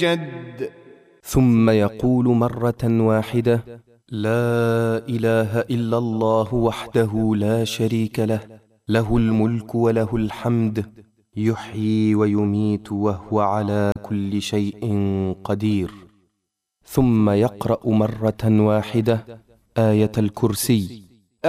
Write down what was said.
جد. ثم يقول مرة واحدة: لا إله إلا الله وحده لا شريك له، له الملك وله الحمد، يحيي ويميت وهو على كل شيء قدير. ثم يقرأ مرة واحدة آية الكرسي.